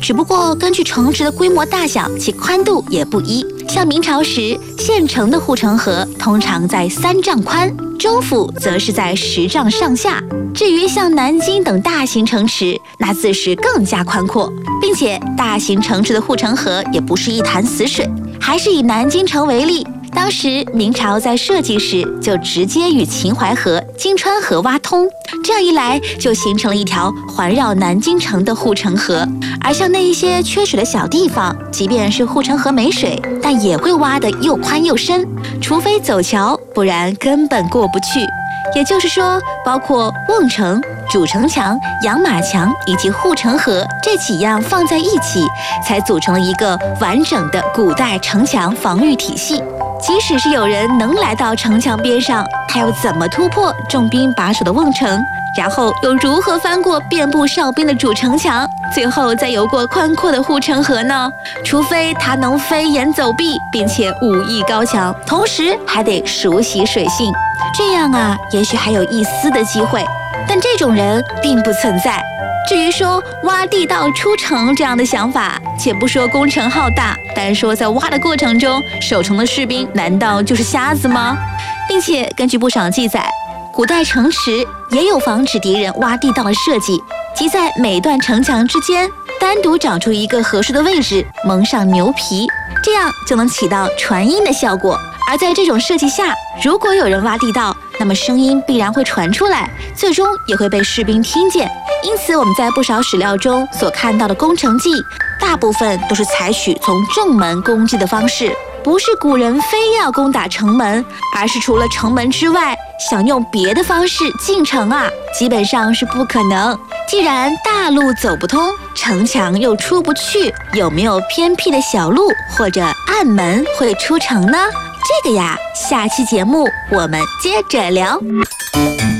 只不过根据城池的规模大小，其宽度也不一。像明朝时，县城的护城河通常在3丈宽，州府则是在10丈上下。至于像南京等大型城池，那自是更加宽阔，并且大型城池的护城河也不是一潭死水。还是以南京城为例，当时明朝在设计时就直接与秦淮河、金川河挖通，这样一来就形成了一条环绕南京城的护城河。而像那一些缺水的小地方，即便是护城河没水，但也会挖得又宽又深，除非走桥，不然根本过不去。也就是说，包括瓮城、主城墙、养马墙以及护城河这几样放在一起，才组成了一个完整的古代城墙防御体系。即使是有人能来到城墙边上，他又怎么突破重兵把守的瓮城？然后又如何翻过遍布哨兵的主城墙，最后再游过宽阔的护城河呢？除非他能飞檐走壁，并且武艺高强，同时还得熟悉水性，这样啊，也许还有一丝的机会。但这种人并不存在。至于说挖地道出城这样的想法，且不说工程浩大，单说在挖的过程中，守城的士兵难道就是瞎子吗？并且根据不少记载，古代城池也有防止敌人挖地道的设计，即在每段城墙之间单独找出一个合适的位置，蒙上牛皮，这样就能起到传音的效果。而在这种设计下，如果有人挖地道，那么声音必然会传出来，最终也会被士兵听见。因此，我们在不少史料中所看到的攻城计，大部分都是采取从正门攻击的方式，不是古人非要攻打城门，而是除了城门之外，想用别的方式进城啊，基本上是不可能。既然大路走不通，城墙又出不去，有没有偏僻的小路或者暗门会出城呢？这个呀，下期节目我们接着聊。